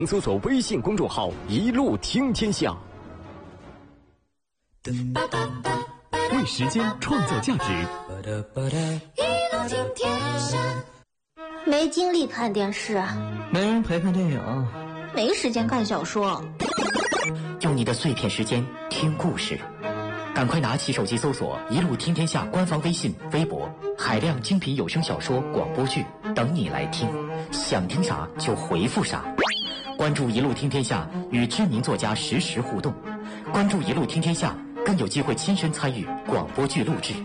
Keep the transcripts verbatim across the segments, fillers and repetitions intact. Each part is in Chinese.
搜索微信公众号“一路听天下”，为时间创造价值。 一路听天下。没精力看电视， 没人陪看电影， 没时间看小说。 用你的碎片时间听故事，赶快拿起手机搜索“一路听天下”官方微信、微博，海量精品有声小说、广播剧等你来听，想听啥就回复啥。关注“一路听天下”，与知名作家实时互动。关注“一路听天下”，更有机会亲身参与广播剧录制。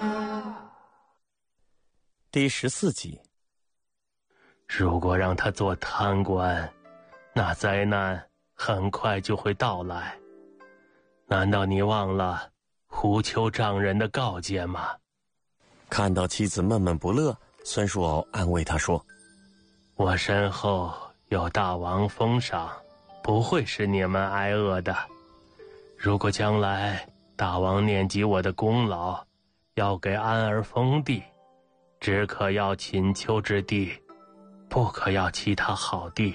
第十四集。 如果让他做贪官，那灾难很快就会到来。难道你忘了胡丘丈人的告诫吗？ 看到妻子闷闷不乐，孙叔敖安慰他说： 我身后有大王封赏，不会使你们挨饿的。如果将来大王念及我的功劳，要给安儿封地，只可要秦丘之地，不可要其他好地。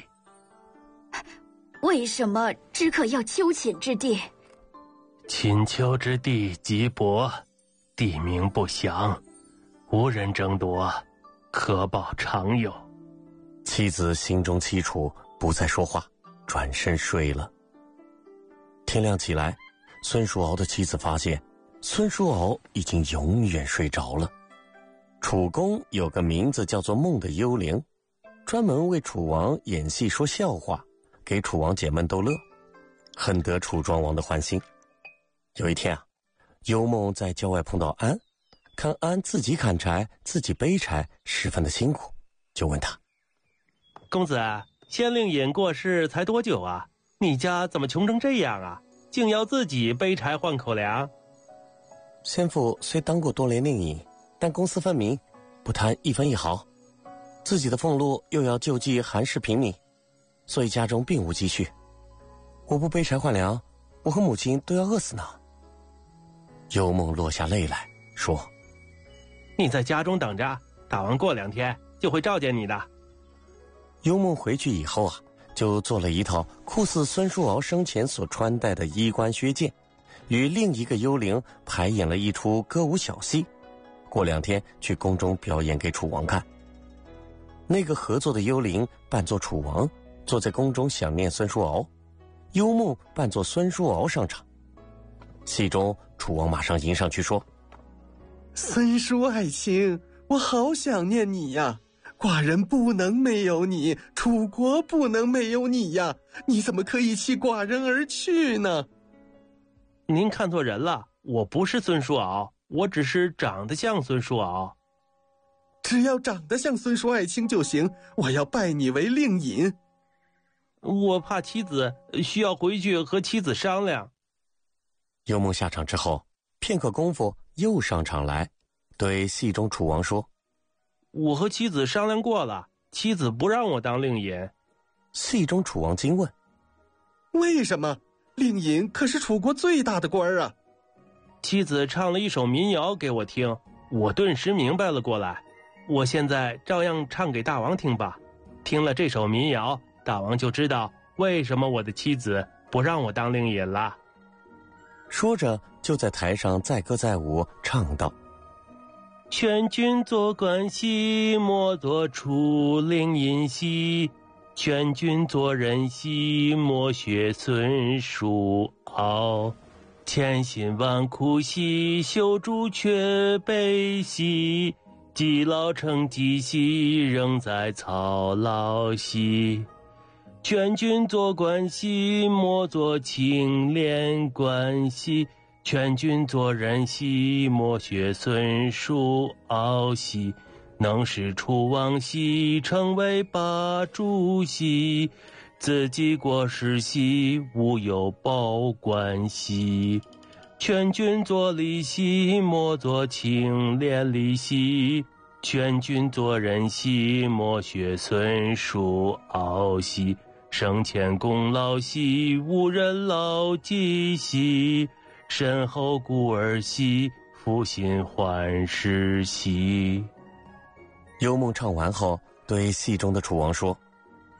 为什么只可要丘寝之地？ 秦丘之地极薄，地名不详，无人争夺，可保长有。 妻子心中凄楚，不再说话，转身睡了。天亮起来，孙叔敖的妻子发现孙叔敖已经永远睡着了。楚宫有个名字叫做梦的幽灵，专门为楚王演戏说笑话，给楚王解闷逗乐，很得楚庄王的欢心。有一天啊，幽梦在郊外碰到安，看安自己砍柴自己背柴，十分的辛苦，就问他： 公子，先令尹过世才多久啊？你家怎么穷成这样啊？竟要自己背柴换口粮？ 先父虽当过多年令尹，但公私分明，不贪一分一毫，自己的俸禄又要救济韩氏平民，所以家中并无积蓄。我不背柴换粮，我和母亲都要饿死呢。幽梦落下泪来，说： 你在家中等着，大王过两天就会召见你的。 幽梦回去以后啊，就做了一套酷似孙叔敖生前所穿戴的衣冠靴剑，与另一个幽灵排演了一出歌舞小戏，过两天去宫中表演给楚王看。那个合作的幽灵扮作楚王，坐在宫中想念孙叔敖，幽梦扮作孙叔敖上场。戏中楚王马上迎上去说： 孙叔爱卿，我好想念你呀，寡人不能没有你，楚国不能没有你呀，你怎么可以弃寡人而去呢？ 您看错人了，我不是孙叔敖，我只是长得像孙叔敖。 只要长得像孙叔爱卿就行，我要拜你为令尹。 我怕妻子需要回去和妻子商量。 幽梦下场之后，片刻功夫又上场来，对戏中楚王说： 我和妻子商量过了，妻子不让我当令尹。 戏中楚王惊问： 为什么？令尹可是楚国最大的官啊。 妻子唱了一首民谣给我听，我顿时明白了过来。我现在照样唱给大王听吧，听了这首民谣，大王就知道为什么我的妻子不让我当令尹了。 说着就在台上载歌载舞唱道： 劝君做官戏，莫做出令尹戏，劝君做人戏，莫学孙叔敖。千辛万苦兮，修筑却悲兮，积劳成疾兮，仍在操劳兮。劝君做官戏，莫做清廉官戏，劝君做人戏，莫学孙叔敖戏。能使楚王戏，成为霸主戏，自己过世戏，无有报官戏。劝君做礼戏，莫做清廉礼戏，劝君做人戏，莫学孙叔敖戏。生前功劳兮，无人劳己兮，身后孤儿兮，负心患世兮。 幽梦唱完后，对戏中的楚王说：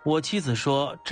我妻子说。